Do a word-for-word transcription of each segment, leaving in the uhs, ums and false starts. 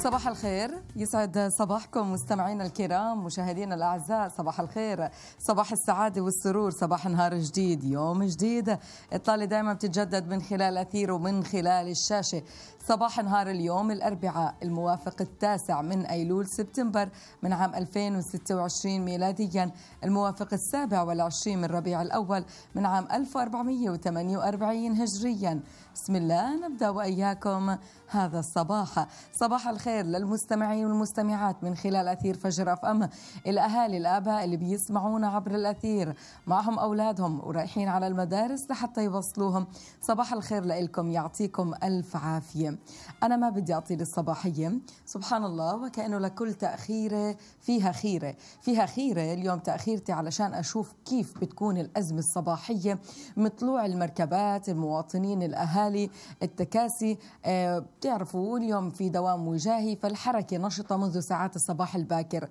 صباح الخير، يسعد صباحكم مستمعينا الكرام، مشاهدينا الأعزاء. صباح الخير، صباح السعادة والسرور، صباح نهار جديد، يوم جديد. إطلالة دائما بتتجدد من خلال أثير ومن خلال الشاشة. صباح نهار اليوم الأربعاء الموافق التاسع من أيلول سبتمبر من عام ألفين وستة وعشرين ميلاديا، الموافق السابع والعشرين من ربيع الأول من عام ألف وأربعمئة وثمانية وأربعين هجريا. بسم الله نبدأ وإياكم هذا الصباح. صباح الخير للمستمعين والمستمعات من خلال أثير فجر أف أم، الأهالي الآباء اللي بيسمعونا عبر الأثير معهم أولادهم ورايحين على المدارس لحتى يوصلوهم. صباح الخير لكم، يعطيكم ألف عافية. أنا ما بدي أطيل الصباحية، سبحان الله، وكأنه لكل تأخيرة فيها خيرة. فيها خيرة اليوم تأخيرتي علشان أشوف كيف بتكون الأزمة الصباحية من طلوع المركبات، المواطنين، الأهالي، التكاسي. أه بتعرفوا اليوم في دوام وجاهي، فالحركة نشطة منذ ساعات الصباح الباكر،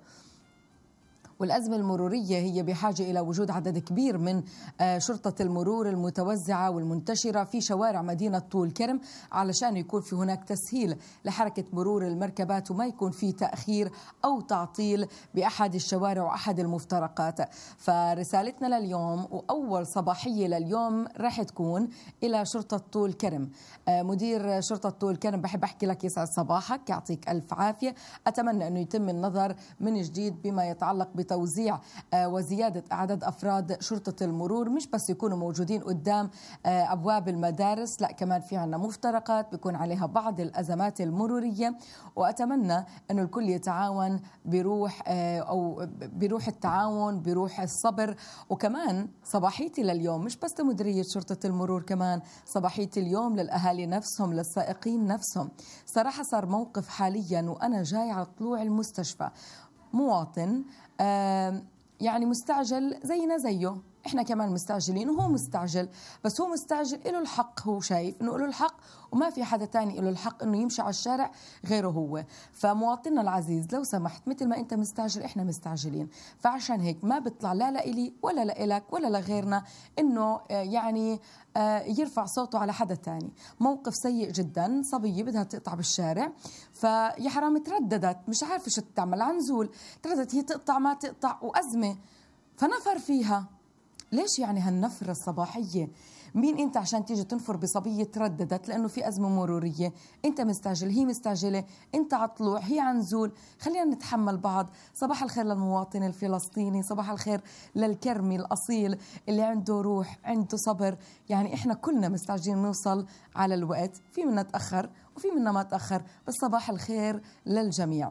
والأزمة المرورية هي بحاجة إلى وجود عدد كبير من شرطة المرور المتوزعة والمنتشرة في شوارع مدينة طول كرم علشان يكون في هناك تسهيل لحركة مرور المركبات وما يكون في تأخير أو تعطيل بأحد الشوارع وأحد المفترقات. فرسالتنا لليوم وأول صباحية لليوم رح تكون إلى شرطة طول كرم. مدير شرطة طول كرم، بحب أحكي لك يسعد صباحك، يعطيك ألف عافية. أتمنى أنه يتم النظر من جديد بما يتعلق بتوزيع وزيادة أعداد أفراد شرطة المرور، مش بس يكونوا موجودين قدام أبواب المدارس، لا كمان في عنا مفترقات بيكون عليها بعض الأزمات المرورية. وأتمنى أنه الكل يتعاون بروح أو بروح التعاون، بروح الصبر. وكمان صباحيتي لليوم مش بس لمديرية شرطة المرور، كمان صباحيتي اليوم للأهالي نفسهم، للسائقين نفسهم. صراحة صار موقف حاليا وأنا جاي على طلوع المستشفى، مواطن آه يعني مستعجل زينا زيه، احنا كمان مستعجلين وهو مستعجل، بس هو مستعجل له الحق، هو شايف انه له الحق وما في حدا تاني له الحق انه يمشي على الشارع غيره هو. فمواطننا العزيز لو سمحت، مثل ما انت مستعجل احنا مستعجلين، فعشان هيك ما بيطلع لا لإلي ولا لإلك ولا لغيرنا انه يعني يرفع صوته على حدا تاني. موقف سيء جدا، صبية بدها تقطع بالشارع، فيا حرام ترددت، مش عارفة شو تعمل، عنزول ترددت، هي تقطع ما تقطع وأزمة، فنفر فيها. ليش يعني هالنفرة الصباحية؟ مين انت عشان تيجي تنفر بصبية ترددت لانه في ازمة مرورية؟ انت مستعجل، هي مستعجلة، انت عطلوع، هي عنزول، خلينا نتحمل بعض. صباح الخير للمواطن الفلسطيني، صباح الخير للكرمي الاصيل اللي عنده روح، عنده صبر. يعني احنا كلنا مستعجلين نوصل على الوقت، في منا تأخر وفي منا ما تأخر، بس صباح الخير للجميع.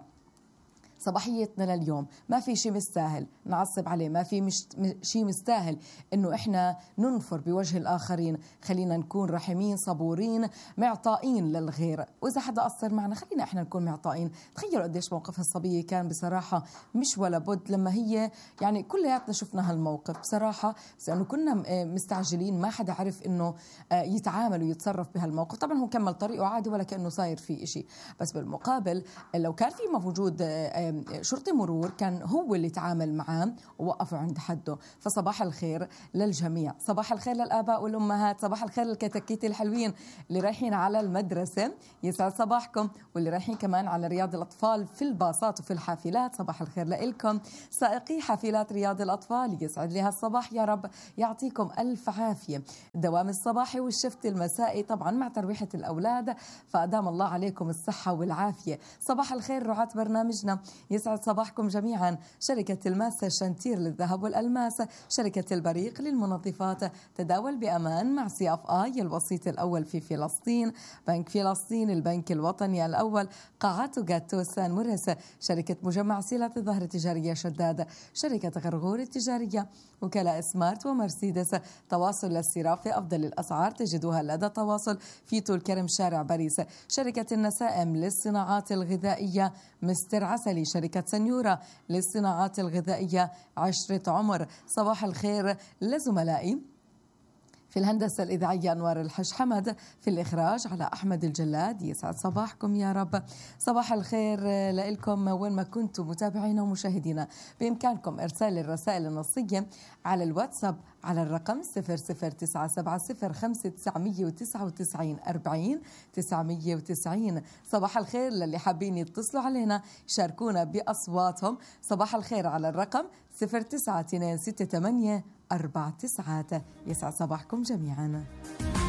صباحيتنا لليوم ما في شيء مستاهل نعصب عليه، ما في مش شيء مستاهل انه احنا ننفر بوجه الاخرين. خلينا نكون رحمين صبورين معطائين للغير، واذا حدا قصر معنا خلينا احنا نكون معطائين. تخيلوا قديش موقف هالصبيه كان بصراحه مش ولا بد، لما هي يعني كلياتنا شفنا هالموقف بصراحه، بس انه كنا مستعجلين، ما حدا عرف انه يتعامل ويتصرف بهالموقف. طبعا هو كمل طريقه عادي ولا كانه صاير فيه إشي، بس بالمقابل لو كان في موجود شرطي مرور كان هو اللي تعامل معاه ووقفوا عند حده. فصباح الخير للجميع، صباح الخير للآباء والأمهات، صباح الخير للكتاكيت الحلوين اللي رايحين على المدرسة، يسعد صباحكم، واللي رايحين كمان على رياض الأطفال في الباصات وفي الحافلات، صباح الخير لإلكم. سائقي حافلات رياض الأطفال يسعد لي هالصباح يا رب، يعطيكم ألف عافية. الدوام الصباحي والشفت المسائي طبعا مع ترويحة الأولاد، فأدام الله عليكم الصحة والعافية. صباح الخير رعاة برنامجنا، يسعد صباحكم جميعا. شركة الماس شنتير للذهب والألماس، شركة البريق للمنظفات، تداول بأمان مع سي اف اي الوسيط الأول في فلسطين، بنك فلسطين البنك الوطني الأول، قاعات جاتو سان موريس، شركة مجمع سيلة الظهر التجارية شداد، شركة غرغور التجارية، وكلاء سمارت ومرسيدس. تواصل للصرافة، أفضل الأسعار تجدوها لدى تواصل في طول كرم شارع باريس. شركة النسائم للصناعات الغذائية، مستر عسلي. شركة سنيورة للصناعات الغذائية، عشرة عمر. صباح الخير لزملائي في الهندسة الإذاعية أنوار الحج حمد، في الإخراج على أحمد الجلاد، يسعد صباحكم يا رب. صباح الخير لكم وين ما كنتم متابعينا ومشاهدينا. بإمكانكم إرسال الرسائل النصية على الواتساب على الرقم صفر صفر تسعة سبعة صفر خمسة تسعمية وتسعة وتسعين أربعين تسعمية وتسعين. صباح الخير للي حابين يتصلوا علينا شاركونا بأصواتهم. صباح الخير على الرقم صفر تسعة اثنين ستة ثمانية أربع تسعات. يسعد صباحكم جميعا.